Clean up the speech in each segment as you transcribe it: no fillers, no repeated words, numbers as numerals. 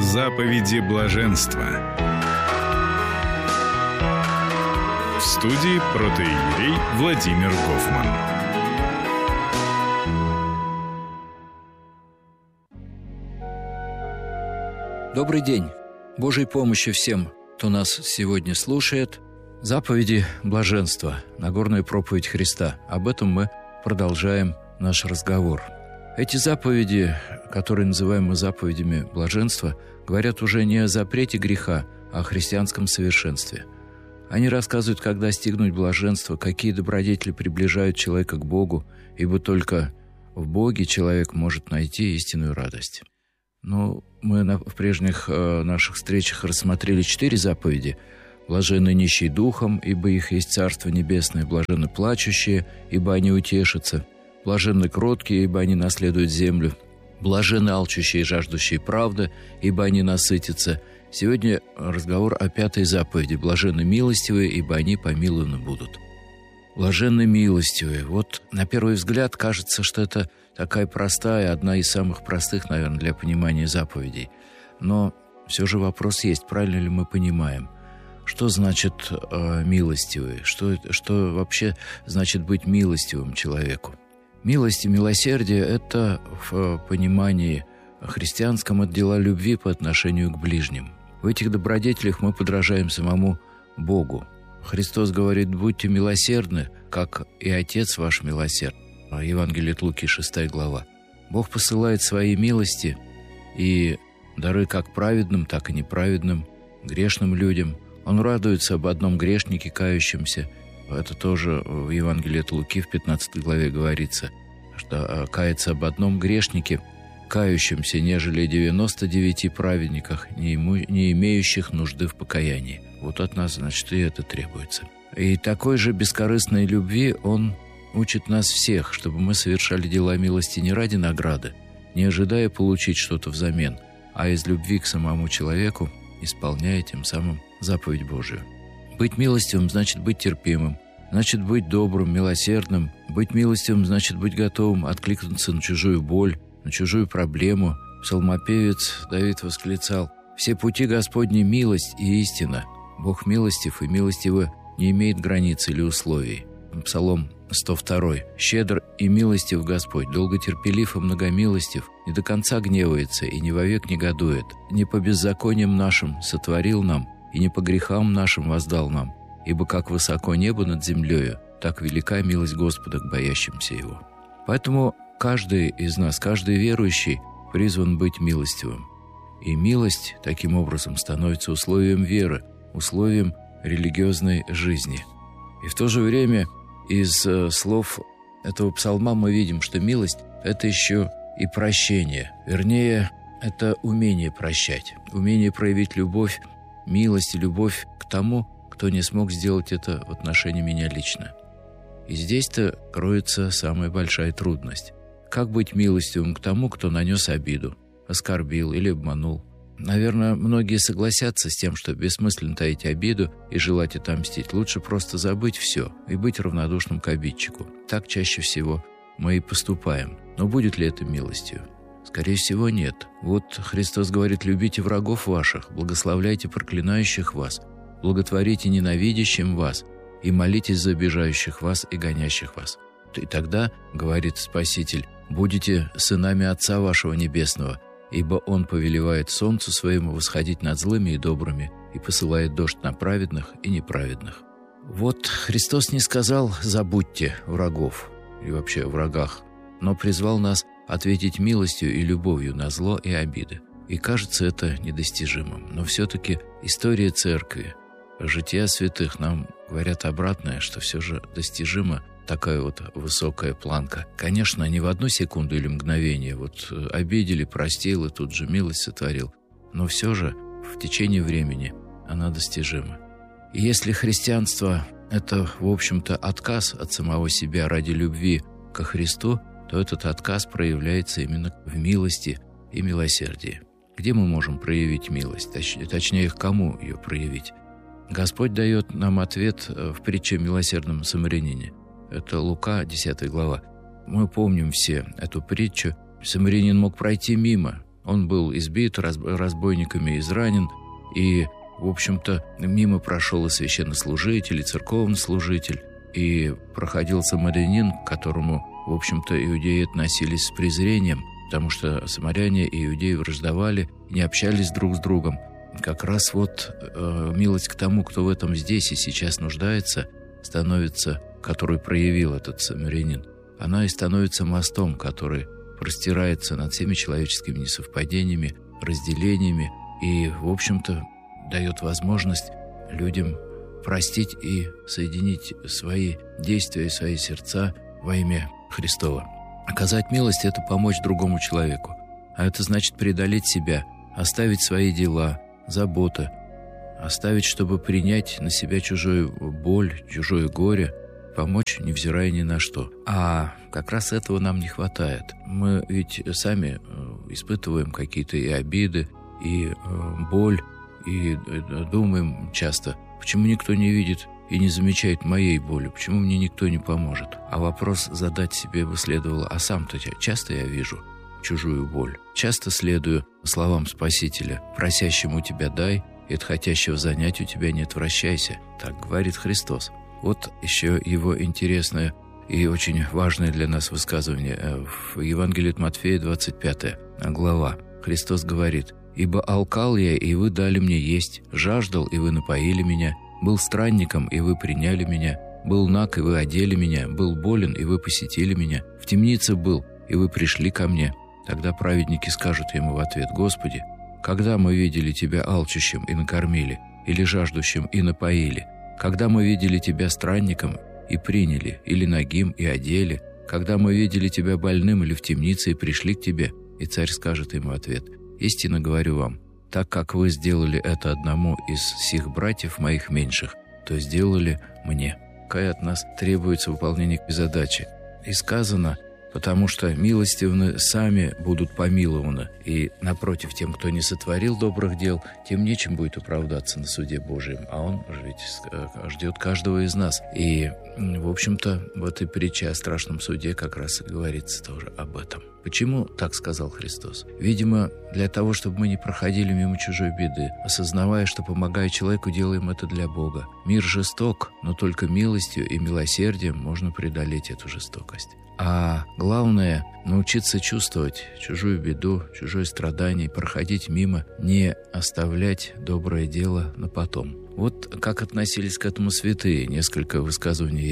Заповеди блаженства. В студии протоиерей Владимир Гофман. Добрый день! Божьей помощи всем, кто нас сегодня слушает. Заповеди блаженства, Нагорная проповедь Христа. Об этом мы продолжаем наш разговор. Эти заповеди, которые называем мы заповедями блаженства, говорят уже не о запрете греха, а о христианском совершенстве. Они рассказывают, как достигнуть блаженства, какие добродетели приближают человека к Богу, ибо только в Боге человек может найти истинную радость. Но мы в прежних наших встречах рассмотрели 4 заповеди. Блаженны нищие духом, ибо их есть Царство Небесное, блаженны плачущие, ибо они утешатся, блаженны кроткие, ибо они наследуют землю, блаженны алчущие и жаждущие правды, ибо они насытятся. Сегодня разговор о 5 заповеди. Блаженны милостивые, ибо они помилованы будут. Блаженны милостивые. Вот на первый взгляд кажется, что это такая простая, одна из самых простых, наверное, для понимания заповедей. Но все же вопрос есть, правильно ли мы понимаем. Что значит милостивый? Что вообще значит быть милостивым человеку? Милость и милосердие – это в понимании христианском это дела любви по отношению к ближним. В этих добродетелях мы подражаем самому Богу. Христос говорит: «Будьте милосердны, как и Отец ваш милосерд». Евангелие от Луки, 6 глава. Бог посылает свои милости и дары как праведным, так и неправедным, грешным людям. Он радуется об одном грешнике, кающемся. Это тоже в Евангелии от Луки в 15 главе говорится, что кается об одном грешнике, кающемся, нежели 99 праведниках, не имеющих нужды в покаянии. Вот от нас, значит, и это требуется. И такой же бескорыстной любви Он учит нас всех, чтобы мы совершали дела милости не ради награды, не ожидая получить что-то взамен, а из любви к самому человеку, исполняя тем самым заповедь Божию. Быть милостивым значит быть терпимым, значит быть добрым, милосердным. Быть милостивым значит быть готовым откликнуться на чужую боль, на чужую проблему. Псалмопевец Давид восклицал: «Все пути Господни — милость и истина. Бог милостив, и милостиво не имеет границ или условий». Псалом 102. «Щедр и милостив Господь, долготерпелив и многомилостив, не до конца гневается и не вовек негодует. Не по беззакониям нашим сотворил нам, и не по грехам нашим воздал нам. Ибо как высоко небо над землею, так велика милость Господа к боящимся Его». Поэтому каждый из нас, каждый верующий призван быть милостивым. И милость таким образом становится условием веры, условием религиозной жизни. И в то же время из слов этого псалма мы видим, что милость – это еще и прощение. Вернее, это умение прощать, умение проявить любовь, милость и любовь к тому, кто не смог сделать это в отношении меня лично. И здесь-то кроется самая большая трудность. Как быть милостивым к тому, кто нанес обиду, оскорбил или обманул? Наверное, многие согласятся с тем, что бессмысленно таить обиду и желать отомстить. Лучше просто забыть все и быть равнодушным к обидчику. Так чаще всего мы и поступаем. Но будет ли это милостью? Скорее всего, нет. Вот Христос говорит: «Любите врагов ваших, благословляйте проклинающих вас, благотворите ненавидящим вас и молитесь за обижающих вас и гонящих вас. И тогда, — говорит Спаситель, — будете сынами Отца вашего Небесного, ибо Он повелевает солнцу своему восходить над злыми и добрыми и посылает дождь на праведных и неправедных». Вот Христос не сказал «забудьте врагов» и вообще о врагах, но призвал нас ответить милостью и любовью на зло и обиды. И кажется это недостижимым. Но все-таки история Церкви, жития святых нам говорят обратное, что все же достижима такая вот высокая планка. Конечно, не в одну секунду или мгновение. Вот обидели, простил и тут же милость сотворил. Но все же в течение времени она достижима. И если христианство – это, в общем-то, отказ от самого себя ради любви ко Христу, то этот отказ проявляется именно в милости и милосердии. Где мы можем проявить милость? Точнее, к кому ее проявить? Господь дает нам ответ в притче о милосердном самарянине. Это Лука, 10 глава. Мы помним все эту притчу. Самарянин мог пройти мимо, Он был избит разбойниками, изранен, и, в общем-то, мимо прошел и священнослужитель, и церковнослужитель, и проходил самарянин, к которому, в общем-то, иудеи относились с презрением, потому что самаряне и иудеи враждовали, не общались друг с другом. Как раз милость к тому, кто в этом здесь и сейчас нуждается, которую проявил этот самарянин, она и становится мостом, который простирается над всеми человеческими несовпадениями, разделениями и, в общем-то, дает возможность людям простить и соединить свои действия и свои сердца во имя Христова. Оказать милость – это помочь другому человеку. А это значит преодолеть себя, оставить свои дела, заботы, оставить, чтобы принять на себя чужую боль, чужое горе, помочь, невзирая ни на что. А как раз этого нам не хватает. Мы ведь сами испытываем какие-то и обиды, и боль, и думаем часто, почему никто не видит и не замечает моей боли, почему мне никто не поможет. А вопрос задать себе бы следовало, а сам-то часто я вижу чужую боль, часто следую словам Спасителя, просящему тебя дай, и от хотящего занять у тебя не отвращайся. Так говорит Христос. Вот еще его интересное и очень важное для нас высказывание в Евангелии от Матфея, 25 глава. Христос говорит: «Ибо алкал я, и вы дали мне есть, жаждал, и вы напоили меня, был странником, и вы приняли меня, был наг, и вы одели меня, был болен, и вы посетили меня, в темнице был, и вы пришли ко мне». Тогда праведники скажут ему в ответ: «Господи, когда мы видели Тебя алчущим и накормили, или жаждущим и напоили? Когда мы видели Тебя странником и приняли, или нагим и одели? Когда мы видели Тебя больным или в темнице и пришли к Тебе?» И царь скажет ему в ответ: «Истинно говорю вам, так как вы сделали это одному из сих братьев моих меньших, то сделали мне». Какая от нас требуется выполнение задачи? И сказано: «Потому что милостивны сами будут помилованы». И, напротив, тем, кто не сотворил добрых дел, тем нечем будет оправдаться на суде Божьем. А Он же ведь ждет каждого из нас. И, в общем-то, в этой притче о страшном суде как раз и говорится тоже об этом. Почему так сказал Христос? Видимо, для того, чтобы мы не проходили мимо чужой беды, осознавая, что, помогая человеку, делаем это для Бога. Мир жесток, но только милостью и милосердием можно преодолеть эту жестокость. А главное – научиться чувствовать чужую беду, чужое страдание, проходить мимо, не оставлять доброе дело на потом. Вот как относились к этому святые. Несколько высказываний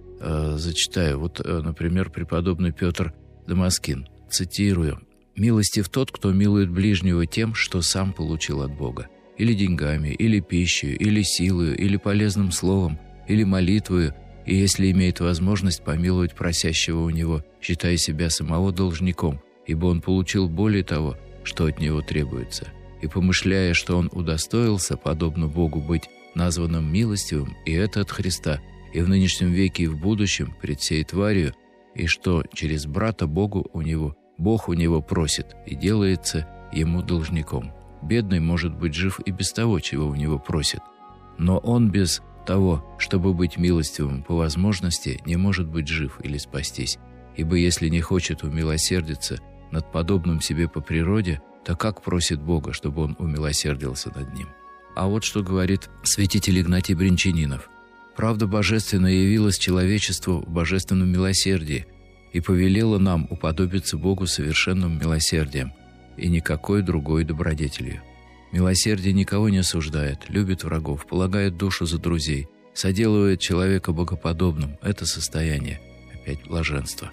я зачитаю. Вот, например, преподобный Петр Дамаскин. Цитирую: «Милостив тот, кто милует ближнего тем, что сам получил от Бога, или деньгами, или пищей, или силою, или полезным словом, или молитвою, и если имеет возможность помиловать просящего у него, считая себя самого должником, ибо он получил более того, что от него требуется, и помышляя, что он удостоился, подобно Богу, быть названным милостивым, и это от Христа, и в нынешнем веке, и в будущем, пред всей тварью, и что через брата Богу у него, Бог у него просит и делается ему должником. Бедный может быть жив и без того, чего у него просит, но он без того, чтобы быть милостивым по возможности, не может быть жив или спастись, ибо если не хочет умилосердиться над подобным себе по природе, то как просит Бога, чтобы он умилосердился над ним?» А вот что говорит святитель Игнатий Брянчанинов: «Правда божественная явилась человечеству в божественном милосердии и повелела нам уподобиться Богу совершенным милосердием и никакой другой добродетелью. Милосердие никого не осуждает, любит врагов, полагает душу за друзей, соделывает человека богоподобным. Это состояние, опять, блаженства».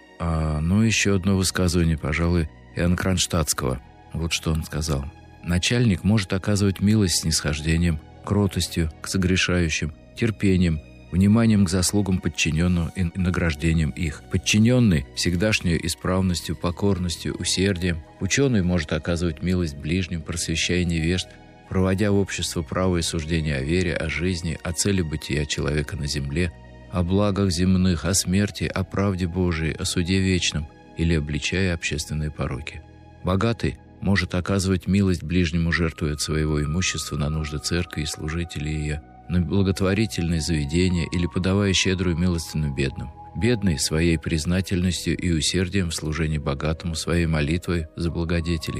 Но еще одно высказывание, пожалуй, Иоанна Кронштадтского. Вот что он сказал: «Начальник может оказывать милость снисхождением, кротостью к согрешающим, терпением, вниманием к заслугам подчиненного и награждением их. Подчиненный – всегдашней исправностью, покорностью, усердием. Ученый может оказывать милость ближним, просвещая невежд, проводя в общество правые суждения о вере, о жизни, о цели бытия человека на земле, о благах земных, о смерти, о правде Божией, о суде вечном или обличая общественные пороки. Богатый может оказывать милость ближнему, жертвуя от своего имущества на нужды церкви и служителей ее, на благотворительные заведения или подавая щедрую милостину бедным. Бедный своей признательностью и усердием в служении богатому, своей молитвой за благодетелей,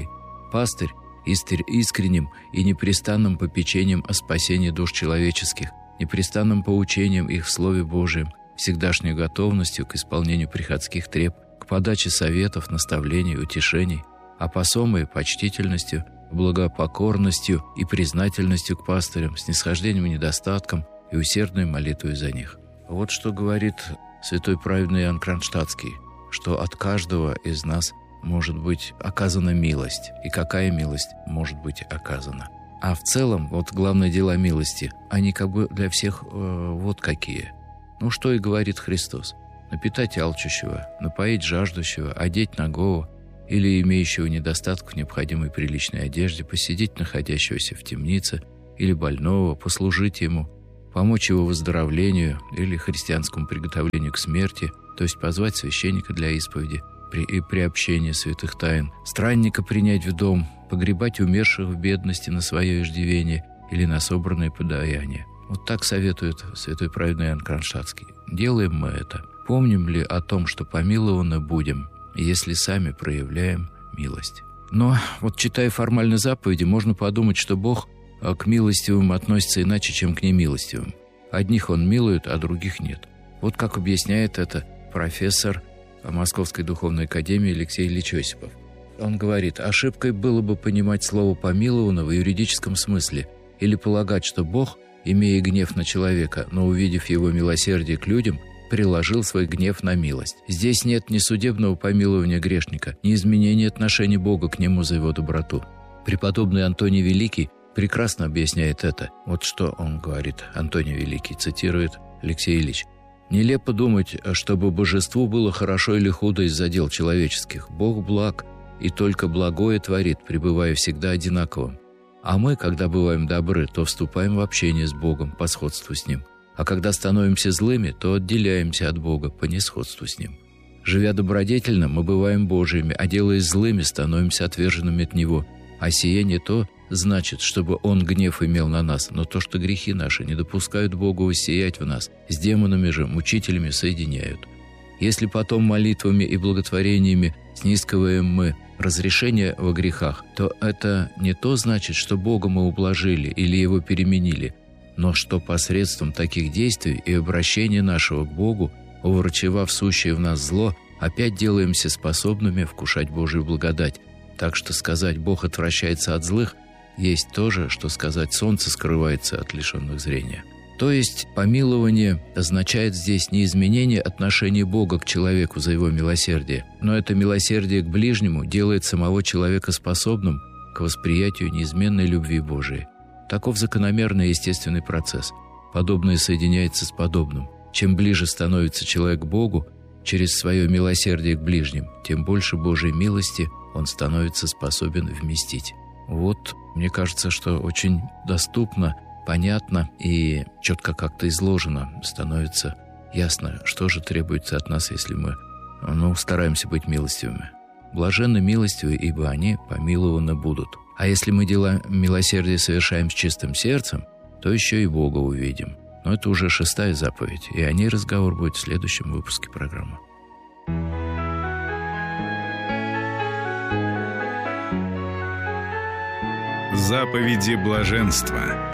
Пастырь искренним и непрестанным попечением о спасении душ человеческих, непрестанным поучением их в Слове Божием, всегдашней готовностью к исполнению приходских треб, к подаче советов, наставлений, утешений, а посомой почтительностью, благопокорностью и признательностью к пастырям, снисхождением и недостаткам и усердной молитвой за них. Вот что говорит святой праведный Иоанн Кронштадтский, что от каждого из нас может быть оказана милость, и какая милость может быть оказана. А в целом, вот главные дела милости, они как бы для всех вот какие. Ну, что и говорит Христос. Напитать алчущего, напоить жаждущего, одеть нагого или имеющего недостаток в необходимой приличной одежде, посидеть находящегося в темнице или больного, послужить ему, помочь его выздоровлению или христианскому приготовлению к смерти, то есть позвать священника для исповеди и приобщения святых тайн, странника принять в дом, погребать умерших в бедности на свое иждивение или на собранное подаяние. Вот так советует святой праведный Иоанн Кронштадтский. Делаем мы это. Помним ли о том, что помилованы будем, если сами проявляем милость? Но вот читая формально заповеди, можно подумать, что Бог к милостивым относится иначе, чем к немилостивым. Одних Он милует, а других нет. Вот как объясняет это профессор Московской духовной академии Алексей Ильич Осипов. Он говорит, ошибкой было бы понимать слово «помиловано» в юридическом смысле или полагать, что Бог, имея гнев на человека, но увидев его милосердие к людям, приложил свой гнев на милость. Здесь нет ни судебного помилования грешника, ни изменения отношений Бога к нему за его доброту. Преподобный Антоний Великий прекрасно объясняет это. Вот что он говорит, Антоний Великий, цитирует Алексей Ильич. «Нелепо думать, чтобы божеству было хорошо или худо из-за дел человеческих. Бог благ, и только благое творит, пребывая всегда одинаковым. А мы, когда бываем добры, то вступаем в общение с Богом по сходству с Ним. А когда становимся злыми, то отделяемся от Бога по несходству с Ним. Живя добродетельно, мы бываем Божьими, а делаясь злыми, становимся отверженными от Него. А сие не то значит, чтобы Он гнев имел на нас, но то, что грехи наши не допускают Богу воссиять в нас, с демонами же, мучителями соединяют. Если потом молитвами и благотворениями снискиваем мы разрешение во грехах, то это не то значит, что Бога мы ублажили или Его переменили, но что посредством таких действий и обращения нашего к Богу, уврачевав сущее в нас зло, опять делаемся способными вкушать Божию благодать. Так что сказать «Бог отвращается от злых» есть то же, что сказать «солнце скрывается от лишенных зрения». То есть помилование означает здесь не изменение отношения Бога к человеку за его милосердие, но это милосердие к ближнему делает самого человека способным к восприятию неизменной любви Божией. Таков закономерный и естественный процесс. Подобное соединяется с подобным. Чем ближе становится человек к Богу через свое милосердие к ближним, тем больше Божьей милости он становится способен вместить. Вот, мне кажется, что очень доступно, понятно и четко как-то изложено становится ясно, что же требуется от нас, если мы стараемся быть милостивыми. Блаженны милостивые, ибо они помилованы будут. А если мы дела милосердия совершаем с чистым сердцем, то еще и Бога увидим. Но это уже 6-я заповедь, и о ней разговор будет в следующем выпуске программы. Заповеди блаженства.